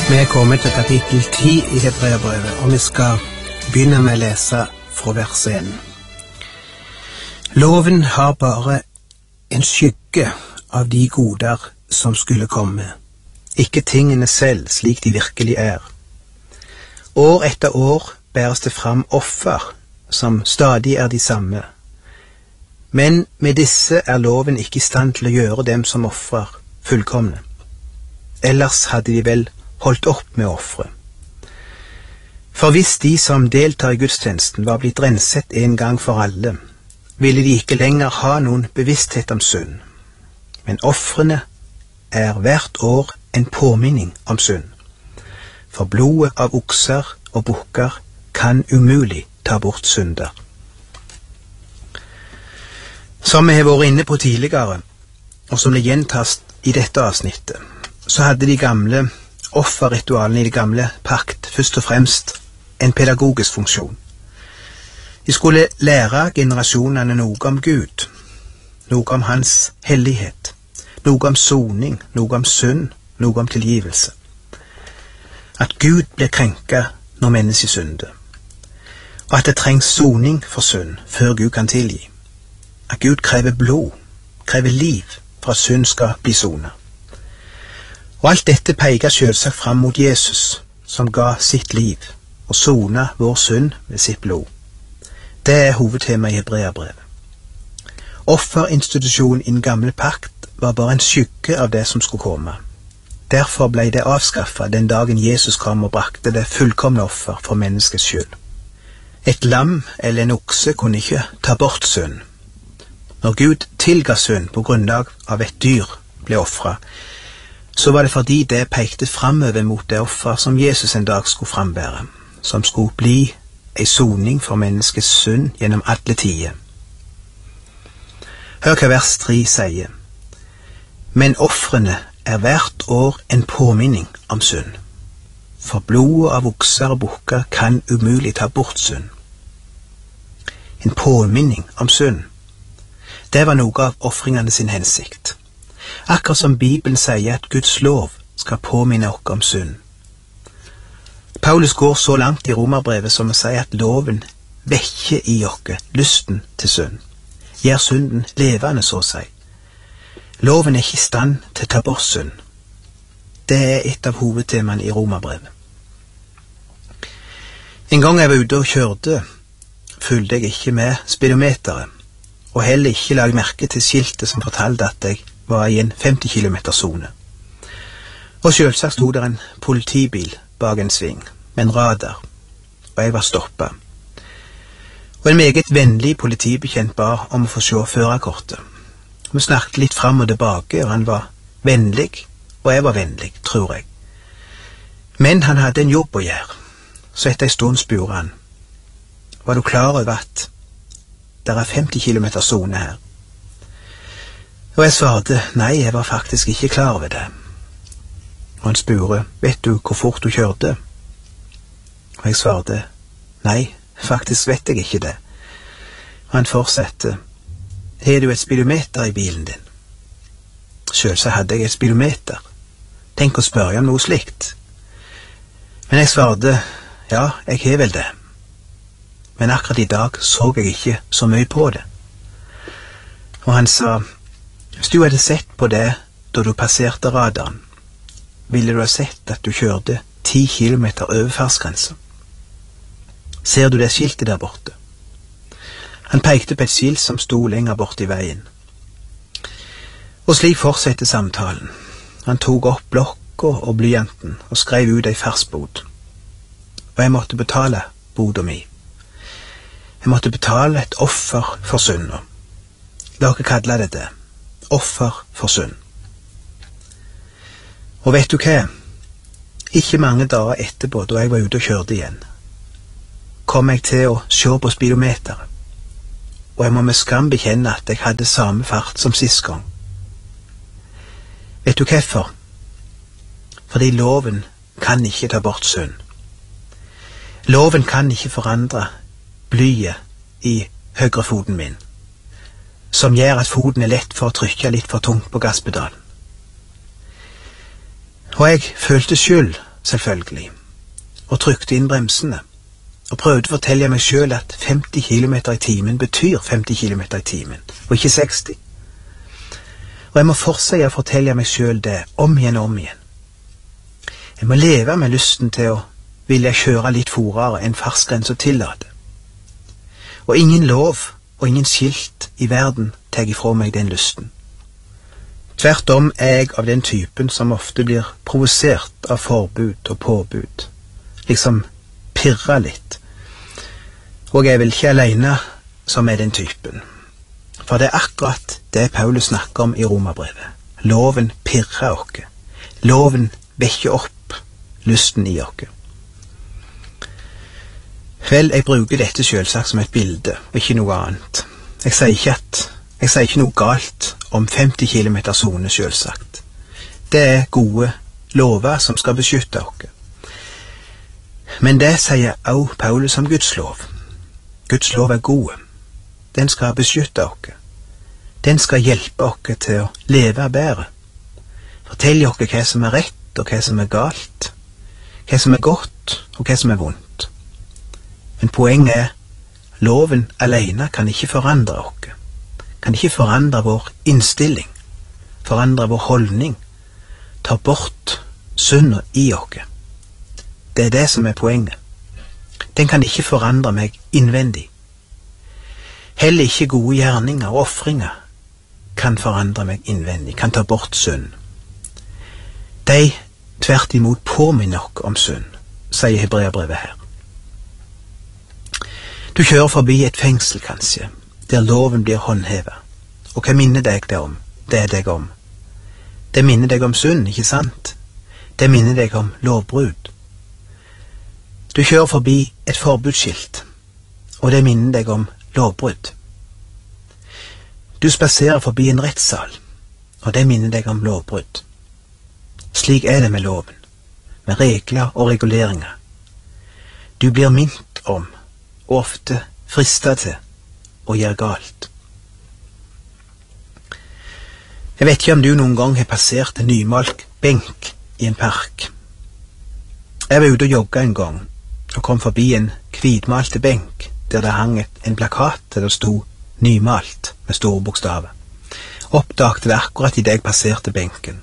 Vi er kommet til kapittel 10 i Hebreerbrevet, og vi skal begynne med å lese fra vers 1. Loven har bare en skygge av de goder som skulle komme, ikke tingene selv slik de virkelig er. År etter år bæres det fram offer som stadig er de samme, men med disse er loven ikke i stand til å gjøre dem som offrer fullkomne. Ellers hadde de vel holdt opp med offre. For hvis de som deltar i gudstjenesten var blitt renset en gang for alle, ville de ikke lenger ha noen bevissthet om synd. Men ofrene er hvert år en påminning om synd. For blodet av okser og bukker kan umulig ta bort synder. Som vi har vært inne på tidligere, og som det gjentas i dette avsnittet, så hadde de gamle offerritualene i det gamle pakt først og fremst en pedagogisk funksjon. De skulle lære generasjonene noe om Gud, noe om hans hellighet, noe om soning, noe om synd, noe om tilgivelse. At Gud blir krenket når mennesket synder, og at det trengs soning for synd før Gud kan tilgi. At Gud krever blod, krever liv for at synd skal bli sonet. Og alt dette peker selvsagt fram mot Jesus, som ga sitt liv og sona vår synd med sitt blod. Det er hovedtema i Hebreerbrevet. Offerinstitusjonen i den gamle pakt var bare en skygge av det som skulle komme. Derfor ble det avskaffet den dagen Jesus kom og brakte det fullkomne offer for menneskets skyld. Et lam eller en okse kunne ikke ta bort synd. Når Gud tilga synd på grunnlag av et dyr ble offret, så var det fordi det pekte framover mot det offer som Jesus en dag skulle frambære, som skulle bli en soning for menneskets synd gjennom alle tider. Hør hva vers 3 sier. Men ofrene er hvert år en påminning om synd. For blodet av okser og bukker kan umulig ta bort synd. En påminning om synd. Det var noe av ofringene sin hensikt. Akkurat som Bibelen sier at Guds lov skal påminne oss om synd. Paulus går så langt i Romerbrevet som å si at loven vekker i oss lysten til synd, gjør synden levende, så å si. Loven er ikke i stand til å ta bort synd. Det er et av hovedtemaene i Romerbrevet. En gang jeg var ute og kjørte, fulgte jeg ikke med speedometeret, og heller ikke la merke til skiltet som fortalte at jeg var i en 50 km-zone. Og selvsagt stod der en politibil bak en sving, med en radar, og jeg var stoppet. Og en meget vennlig politibetjent ba om å få se førerkortet. Vi snakket litt fram og tilbake, og han var vennlig, og jeg var vennlig, tror jeg. Men han hadde en jobb å gjøre, så etter en stund spurte han, var du klar over at det er 50 km-zone her? Og jeg svarte, nei, jeg var faktisk ikke klar over det. Og han spurte, vet du hvor fort du kjørte? Og jeg svarte, nei, faktisk vet jeg ikke det. Og han fortsatte, har du et speedometer i bilen din? Selv så hadde jeg et speedometer. Tenk å spørre om noe slikt. Men jeg svarte, ja, jeg har vel det. Men akkurat i dag så jeg ikke så mye på det. Og han sa, hvis du hadde sett på det da du passerte radaren, ville du ha sett at du kjørte 10 km over fartsgrensen. Ser du det skiltet der borte? Han pekte på et skilt som stod lenger bort i veien. Og slik fortsatte samtalen. Han tok opp blokka og blyanten og skrev ut ei fartsbot. Og jeg måtte betale boda mi. Jeg måtte betale et offer for synda. Dere kaller det det. Offer for synd. Og vet du hva? Ikke mange dager etterpå, da jeg var ute og kjørte igjen, kom jeg til å se på speedometeret, og jeg må med skam bekjenne at jeg hadde samme fart som sist gang. Vet du hvorfor? Fordi loven kan ikke ta bort synd. Loven kan ikke forandre blyet i høyrefoten min, som gjør at foten er lett for å trykke litt for tungt på gasspedalen. Og jeg følte skyld selvfølgelig, og trykte inn bremsene, og prøvde å fortelle meg selv at 50 kilometer i timen betyr 50 kilometer i timen, og ikke 60. Og jeg må fortsette å fortelle meg selv det, om igjen og om igjen. Jeg må leve med lysten til å ville kjøre litt fortere enn fartsgrensen tillater. Og ingen lov og ingen skilt i verden tar ifra meg den lysten. Tvert om er jeg av den typen som ofte blir provosert av forbud og påbud, liksom pirrer litt. Og jeg er vel ikke alene som er den typen. For det er akkurat det Paulus snakker om i Romerbrevet. Loven pirrer oss. Loven vekker opp lysten i oss. Vel, jeg bruker dette selvsagt som et bilde, og ikke noe annet. Jeg sier ikke noe galt om 50 kilometer sone selvsagt. Det er gode lover som skal beskytte oss. Men det sier også Paulus om Guds lov. Guds lov er gode. Den skal beskytte oss. Den skal hjelpe oss til å leve bedre. Fortelle oss hva som er rett og hva som er galt, hva som er godt og hva som er vondt. Men poenget er, loven alene kan ikke forandre oss. Kan ikke forandre vår innstilling, forandre vår holdning, ta bort synden i oss. Det er det som er poenget. Den kan ikke forandre meg innvendig. Heller ikke gode gjerninger og offringer kan forandre meg innvendig, kan ta bort synd. De tvert imot påminner oss om synd, sier Hebreabrevet her. Du kjører forbi et fengsel kanskje, der loven blir håndhevet. Og hva minner deg det om? Det er deg om. Det minner deg om synd, ikke sant? Det minner deg om lovbrudd. Du kjører forbi et forbudsskilt, og det minner deg om lovbrudd. Du spaserer forbi en rettssal, og det minner deg om lovbrudd. Slik er det med loven, med regler og reguleringer. Du blir minnet om, og ofte fristet til, å gjøre galt. Jeg vet ikke om du noen gang har passert en nymalt benk i en park. Jeg var ute og jogget en gang, og kom forbi en hvitmalte benk, der det hang en plakat der det stod nymalt med store bokstaver. Oppdagte det akkurat i det jeg passerte benken.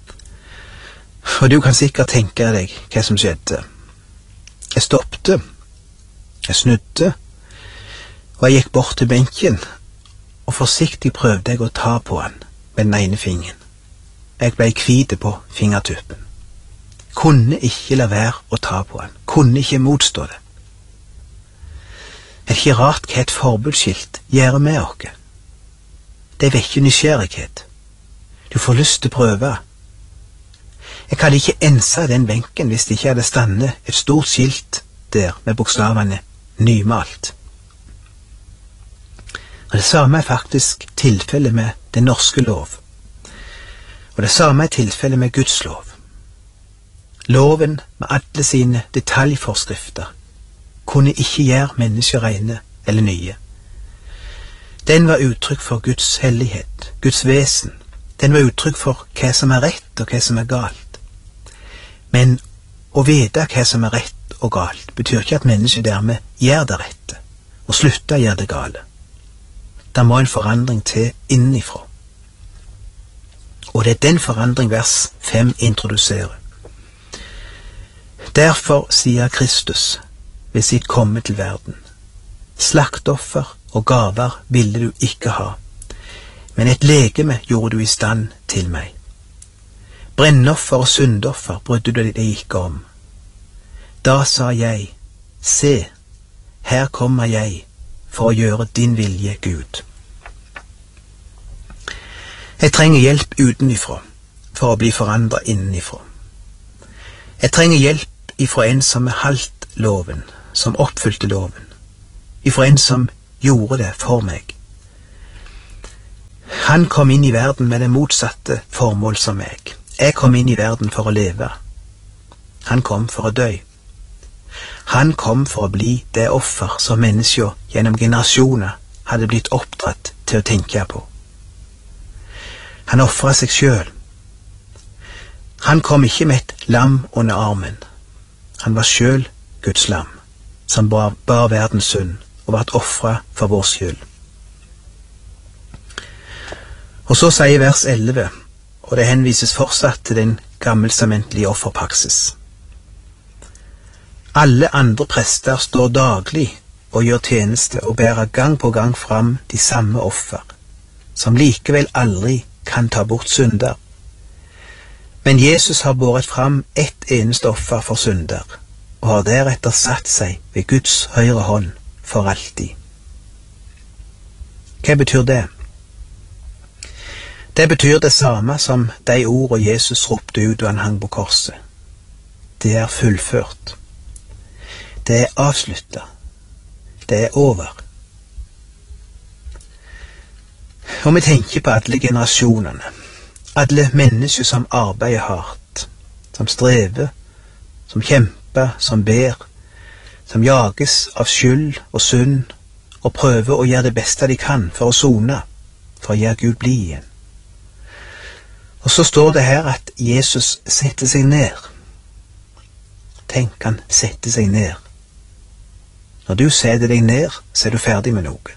Og du kan sikkert tenke deg hva som skjedde. Jeg stoppte, jeg snudde, og jeg gikk bort til benken, og forsiktig prøvde jeg å ta på han med den ene fingeren. Jeg ble hvit på fingertuppen. Kunne ikke la være å ta på han, kunne ikke motstå det. Er det ikke rart hva et forbudsskilt gjør med oss? Det vekker nysgjerrighet. Du får lyst til å prøve. Jeg hadde ikke ensa den benken hvis det ikke hadde stannet et stort skilt der med bokstavene nymalt. Og det samme er faktisk tilfellet med den norske lov. Og det samme er tilfellet med Guds lov. Loven med alle sine detaljforskrifter kunne ikke gjøre mennesker rene eller nye. Den var uttrykk for Guds hellighet, Guds vesen. Den var uttrykk for hva som er rett og hva som er galt. Men å vite hva som er rett og galt betyr ikke at mennesker dermed gjør det rette og slutter å gjøre det gale. Det må en forandring til innenfra. Og det er den forandring vers 5 introduserer. Derfor sier Kristus ved sitt komme til verden: slaktoffer og gaver ville du ikke ha, men et legeme gjorde du i stand til meg. Brennoffer og syndoffer brydde du deg ikke om. Da sa jeg: se, her kommer jeg for å gjøre din vilje, Gud. Jeg trenger hjelp utenifra for å bli forandret innenifra. Jeg trenger hjelp ifra en som holdt loven, som oppfylte loven, ifra en som gjorde det for meg. Han kom inn i verden med det motsatte formål som meg. Jeg kom inn i verden for å leve. Han kom for å dø. Han kom for å bli det offer som mennesker gjennom generasjoner hadde blitt oppdratt til å tenke på. Han offret seg selv. Han kom ikke med et lam under armen, Han var selv Guds lam, som bar verdens synd og ble offret for vår skyld. Og så sier vers 11, og det henvises fortsatt til den gammeltestamentlige offerpraksis. Alle andre prester står daglig og gjør tjeneste og bærer gang på gang fram de samme offer, som likevel aldri kan ta bort synder. Men Jesus har båret fram ett eneste offer for synder, og har deretter satt seg ved Guds høyre hånd for alltid. Hva betyr det? Det betyr det samme som de ordene Jesus ropte ut da han hang på korset. Det er fullført. Det er avsluttet. Det er over. Og vi tenker på alle generasjonene, alle mennesker som arbeider hardt, som strever, som kjemper, som ber, som jages av skyld og synd, og prøver å gjøre det beste de kan for å sone, for å gjøre Gud blid igjen. Og så står det her at Jesus setter seg ned. Tenk, han setter seg ned. Når du setter deg ned, så er du ferdig med noe.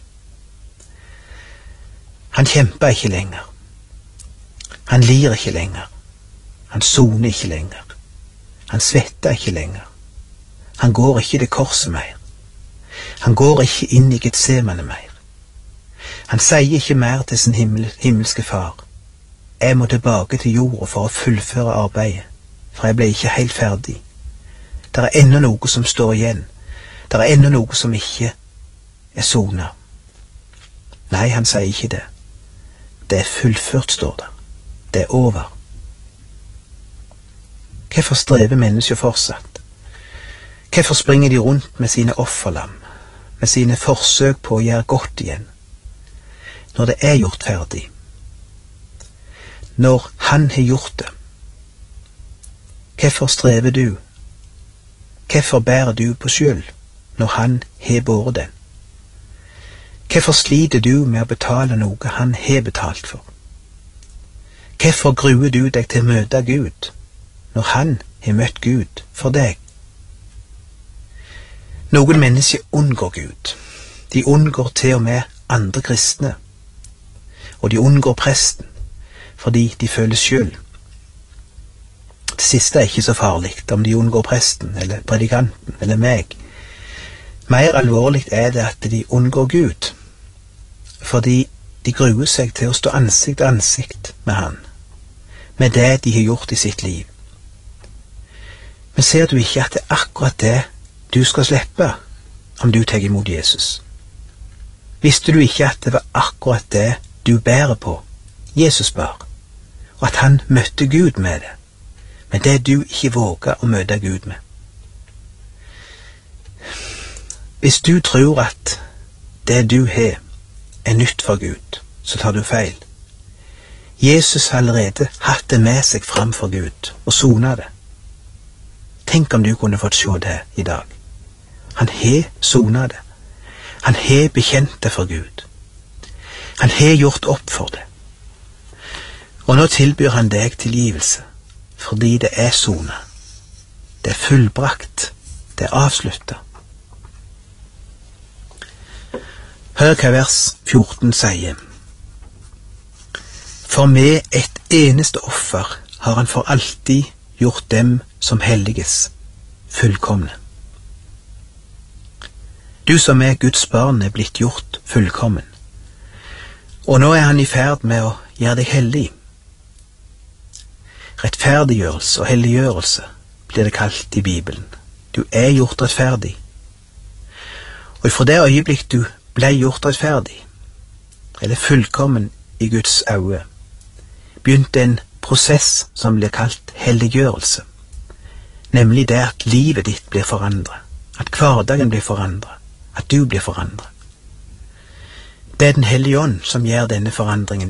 Han kjemper ikke lenger. Han lir ikke lenger. Han soner ikke lenger. Han svetter ikke lenger. Han går ikke til korset mer. Han går ikke inn i Getsemane mer. Han sier ikke mer til sin himmelske far: jeg må tilbake til jorda for å fullføre arbeidet, for jeg ble ikke helt ferdig. Det er ennå noe som står igjen. Det er ennå noe som ikke er sonet. Nei, han sier ikke det. Det er fullført, står det. Det er over. Hvorfor strever mennesker fortsatt? Hvorfor springer de rundt med sine offerlam, med sine forsøk på å gjøre godt igjen, når det er gjort ferdig? Når han har gjort det. Hvorfor strever du? Hvorfor bærer du på skyld når han har båret den? Hvorfor sliter du med å betale noe han har betalt for? Hvorfor gruer du deg til å møte Gud når han har møtt Gud for deg? Noen mennesker unngår Gud. De unngår til og med andre kristne, og de unngår presten fordi de føler skyld. Det siste er ikke så farlig, om de unngår presten, eller predikanten, eller meg. Mer alvorlig er det at de unngår Gud, fordi de gruer seg til å stå ansikt til ansikt med han, med det de har gjort i sitt liv. Men ser du ikke at det er akkurat det du skal slippe om du tar imot Jesus? Visste du ikke at det var akkurat det du bærer på, Jesus bar, og at han møtte Gud med det, men det du ikke våger å møte Gud med? Hvis du tror at det du har er nytt for Gud, så tar du feil. Jesus har allerede hatt det med seg fram for Gud og sonet det. Tenk om du kunne fått se det i dag. Han har sonet det. Han har bekjent det for Gud. Han har gjort opp for det. Og nå tilbyr han deg tilgivelse, fordi det er sonet. Det er fullbrakt. Det er avsluttet. Hør hva vers 14 sier. For med et eneste offer har han for alltid gjort dem som helliges fullkomne. Du som er Guds barn er blitt gjort fullkommen. Og nå er han i ferd med å gjøre deg hellig. Rettferdiggjørelse og helliggjørelse blir det kalt i Bibelen. Du er gjort rettferdig. Og fra det øyeblikk du ble gjort rettferdig, eller fullkommen i Guds øyne, begynte en prosess som blir kalt helliggjørelse. Nemlig det at livet ditt blir forandret, at hverdagen blir forandret, at du blir forandret. Det er Den hellige ånd som gjør denne forandringen